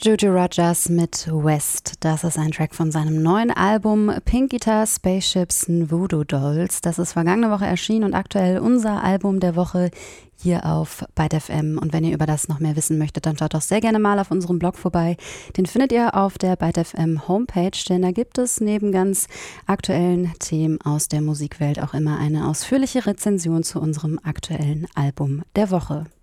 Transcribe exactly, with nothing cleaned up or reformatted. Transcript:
Juju Rogers mit West. Das ist ein Track von seinem neuen Album Pink Guitar Spaceships and Voodoo Dolls. Das ist vergangene Woche erschienen und aktuell unser Album der Woche hier auf Byte F M. Und wenn ihr über das noch mehr wissen möchtet, dann schaut doch sehr gerne mal auf unserem Blog vorbei. Den findet ihr auf der Byte F M Homepage, denn da gibt es neben ganz aktuellen Themen aus der Musikwelt auch immer eine ausführliche Rezension zu unserem aktuellen Album der Woche.